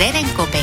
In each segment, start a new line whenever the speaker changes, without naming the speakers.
Herrera en COPE.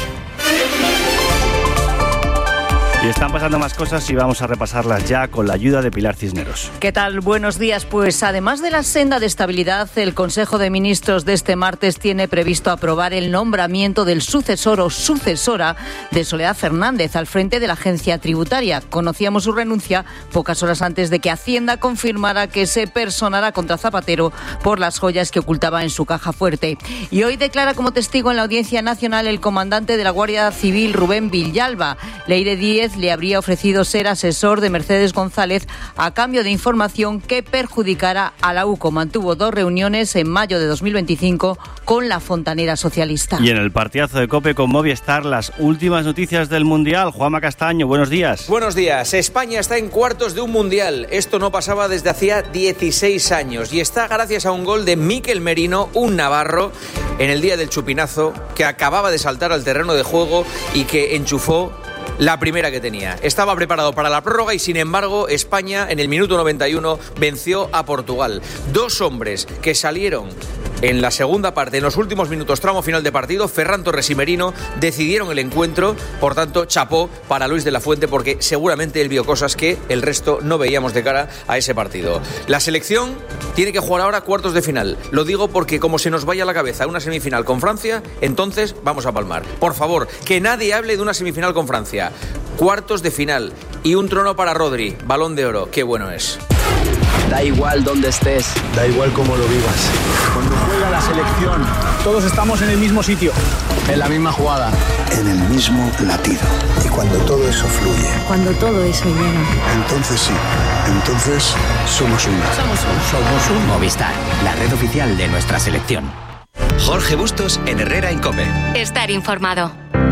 Y están pasando más cosas y vamos a repasarlas ya con la ayuda de Pilar Cisneros.
¿Qué tal? Buenos días. Pues además de la senda de estabilidad, el Consejo de Ministros de este martes tiene previsto aprobar el nombramiento del sucesor o sucesora de Soledad Fernández al frente de la agencia tributaria. Conocíamos su renuncia pocas horas antes de que Hacienda confirmara que se personará contra Zapatero por las joyas que ocultaba en su caja fuerte. Y hoy declara como testigo en la Audiencia Nacional el comandante de la Guardia Civil, Rubén Villalba. Leire Díez le habría ofrecido ser asesor de Mercedes González a cambio de información que perjudicara a la UCO. Mantuvo 2 reuniones en mayo de 2025 con la fontanera socialista.
Y en el partidazo de COPE con Movistar, las últimas noticias del Mundial. Juanma Castaño, buenos días.
Buenos días. España está en cuartos de un Mundial. Esto no pasaba desde hacía 16 años y está gracias a un gol de Mikel Merino, un navarro, en el día del chupinazo, que acababa de saltar al terreno de juego y que enchufó la primera que tenía. Estaba preparado para la prórroga y, sin embargo, España en el minuto 91 venció a Portugal. 2 hombres que salieron en la segunda parte, en los últimos minutos, tramo final de partido, Ferran Torres y Merino, decidieron el encuentro. Por tanto, chapó para Luis de la Fuente, porque seguramente él vio cosas que el resto no veíamos de cara a ese partido. La selección tiene que jugar ahora cuartos de final. Lo digo porque como se nos vaya a la cabeza una semifinal con Francia, entonces vamos a palmar. Por favor, que nadie hable de una semifinal con Francia. Cuartos de final y un trono para Rodri, Balón de Oro. Qué bueno es.
Da igual dónde estés,
da igual cómo lo vivas.
Cuando juega la selección, todos estamos en el mismo sitio,
en la misma jugada,
en el mismo latido. Y cuando todo eso fluye,
cuando todo eso llega,
entonces sí, entonces somos uno.
Somos un Movistar, la red oficial de nuestra selección.
Jorge Bustos en Herrera en COPE.
Estar informado.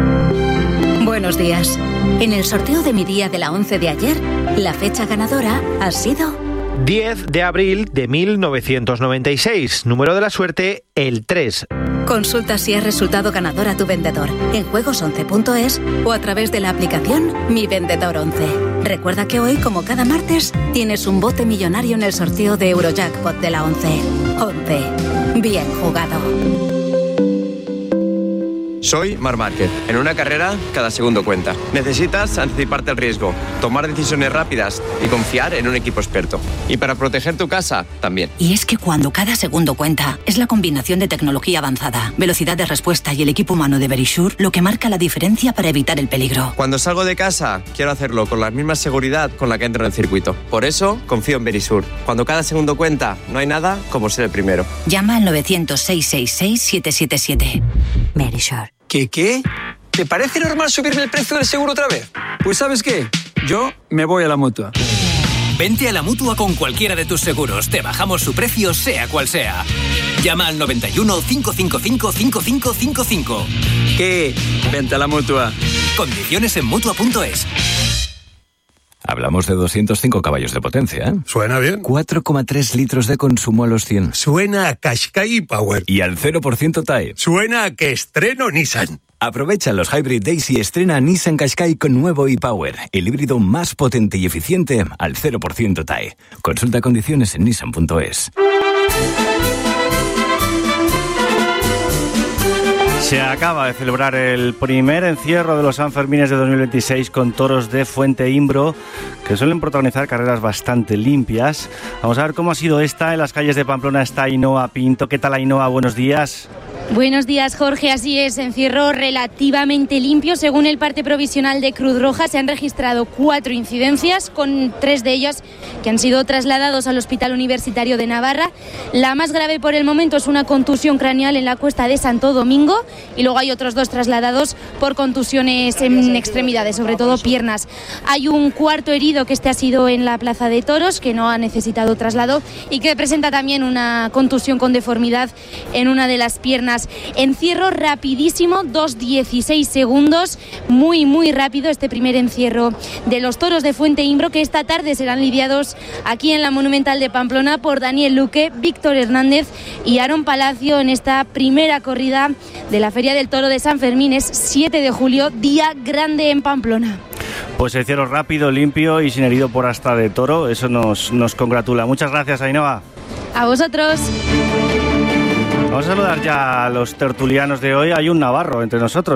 Buenos días. En el sorteo de mi día de la 11 de ayer, la fecha ganadora ha sido
10 de abril de 1996. Número de la suerte, el 3.
Consulta si has resultado ganador a tu vendedor en juegos11.es o a través de la aplicación Mi Vendedor 11. Recuerda que hoy, como cada martes, tienes un bote millonario en el sorteo de Eurojackpot de la 11. 11. Bien jugado.
Soy Marc Márquez. En una carrera, cada segundo cuenta. Necesitas anticiparte al riesgo, tomar decisiones rápidas y confiar en un equipo experto. Y para proteger tu casa, también.
Y es que cuando cada segundo cuenta, es la combinación de tecnología avanzada, velocidad de respuesta y el equipo humano de Verisure lo que marca la diferencia para evitar el peligro.
Cuando salgo de casa, quiero hacerlo con la misma seguridad con la que entro en el circuito. Por eso, confío en Verisure. Cuando cada segundo cuenta, no hay nada como ser el primero.
Llama al 900-666-777. Verisure.
¿Qué? ¿Te parece normal subirme el precio del seguro otra vez? Pues ¿sabes qué? Yo me voy a la Mutua.
Vente a la Mutua con cualquiera de tus seguros. Te bajamos su precio, sea cual sea. Llama al 91 555 5555.
¿Qué? Vente a la Mutua.
Condiciones en Mutua.es.
Hablamos de 205 caballos de potencia, ¿eh?
Suena bien.
4,3 litros de consumo a los 100.
Suena a Qashqai Power.
Y al 0% TAE.
Suena a que estreno Nissan.
Aprovecha los Hybrid Days y estrena Nissan Qashqai con nuevo e-Power, el híbrido más potente y eficiente al 0% TAE. Consulta condiciones en Nissan.es.
Se acaba de celebrar el primer encierro de los Sanfermines de 2026 con toros de Fuente Imbro, que suelen protagonizar carreras bastante limpias. Vamos a ver cómo ha sido esta. En las calles de Pamplona está Ainhoa Pinto. ¿Qué tal, Ainhoa? Buenos días.
Buenos días, Jorge. Así es, encierro relativamente limpio. Según el parte provisional de Cruz Roja, se han registrado 4 incidencias, con 3 de ellas que han sido trasladados al Hospital Universitario de Navarra. La más grave por el momento es una contusión craneal en la Cuesta de Santo Domingo, y luego hay otros 2 trasladados por contusiones en extremidades, sobre todo piernas. Hay un 4º herido, que ha sido en la Plaza de Toros, que no ha necesitado traslado y que presenta también una contusión con deformidad en una de las piernas. Encierro rapidísimo, 2:16 segundos, muy rápido este primer encierro de los toros de Fuente Imbro, que esta tarde serán lidiados aquí en la Monumental de Pamplona por Daniel Luque, Víctor Hernández y Aaron Palacio en esta primera corrida de la Feria del Toro de San Fermín. Es 7 de julio, día grande en Pamplona.
Pues encierro rápido, limpio y sin herido por asta de toro. Eso nos congratula. Muchas gracias, Ainhoa.
A vosotros.
Vamos a saludar ya a los tertulianos de hoy. Hay un navarro entre nosotros.